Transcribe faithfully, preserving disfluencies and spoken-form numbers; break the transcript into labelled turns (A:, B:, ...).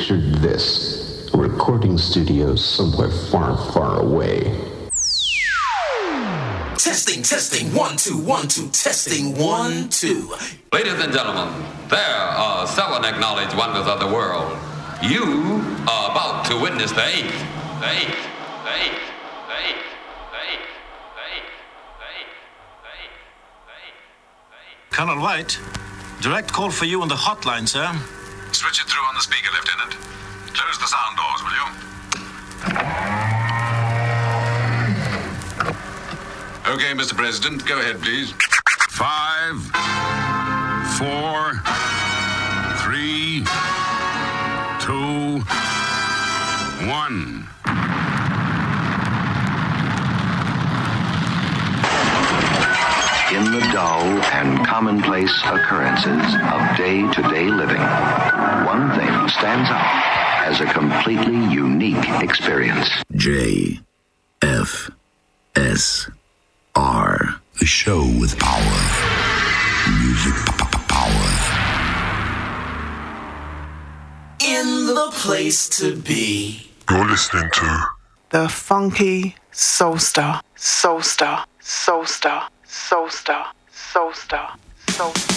A: pictured this, a recording studio somewhere far, far away.
B: Testing, testing, one, two, one, two, testing, one, two.
C: Ladies and gentlemen, there are seven acknowledged wonders of the world. You are about to witness the eighth, the eighth, the eighth, the eighth, the eighth, the eighth, the eighth, the eighth, the eighth, the eighth.
D: Colonel White, direct call for you on the hotline, sir.
E: Switch it through on the speaker, Lieutenant. Close the sound doors, will you? Okay, Mister President, go ahead, please.
F: Five, four, three, two, one.
G: In the dull and commonplace occurrences of day-to-day living, one thing stands out as a completely unique experience.
H: J F S R. The show with power. Music power.
B: In the place to be.
F: You're listening to
I: The Funky Soul Star. Soul Star. Soul Star. Soul Star. Soul Star. Soul Star.